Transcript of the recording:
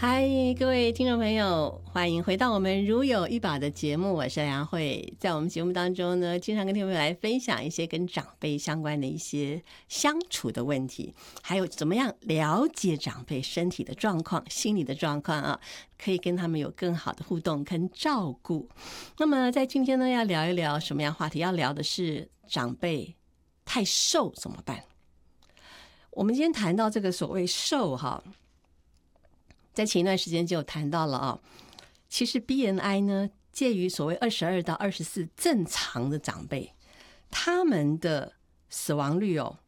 嗨，各位听众朋友，欢迎回到我们如有一宝的节目，我是梁慧。在我们节目当中呢，经常跟听众朋友来分享一些跟长辈相关的一些相处的问题，还有怎么样了解长辈身体的状况、心理的状况啊，可以跟他们有更好的互动跟照顾。那么在今天呢，要聊一聊什么样话题？要聊的是长辈太瘦怎么办？我们今天谈到这个所谓瘦哈，在前一段时间就有谈到了啊，其实 BMI 呢介于所谓22到24正常的长辈，他们的死亡率哦